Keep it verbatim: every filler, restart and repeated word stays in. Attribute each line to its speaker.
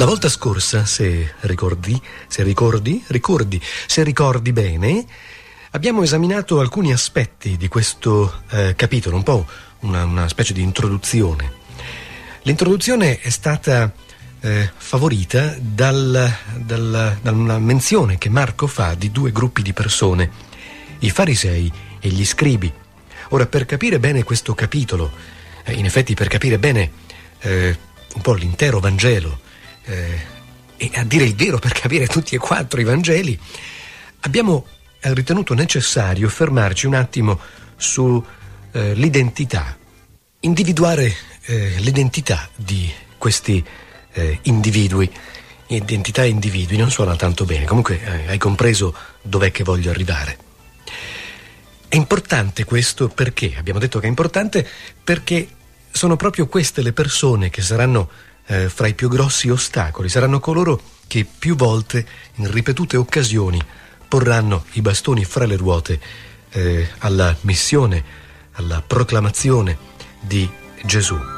Speaker 1: La volta scorsa, se ricordi, se ricordi, ricordi, se ricordi bene, abbiamo esaminato alcuni aspetti di questo eh, capitolo, un po' una, una specie di introduzione. L'introduzione è stata eh, favorita dal, dal, da una menzione che Marco fa di due gruppi di persone, i farisei e gli scribi. Ora, per capire bene questo capitolo, eh, in effetti per capire bene eh, un po' l'intero Vangelo, Eh, e a dire il vero per capire tutti e quattro i Vangeli, abbiamo ritenuto necessario fermarci un attimo su eh, l'identità, individuare eh, l'identità di questi eh, individui. Identità e individui non suona tanto bene, comunque eh, hai compreso dov'è che voglio arrivare. È importante questo perché, abbiamo detto che è importante perché sono proprio queste le persone che saranno Eh, fra i più grossi ostacoli, saranno coloro che più volte, in ripetute occasioni, porranno i bastoni fra le ruote eh, alla missione, alla proclamazione di Gesù.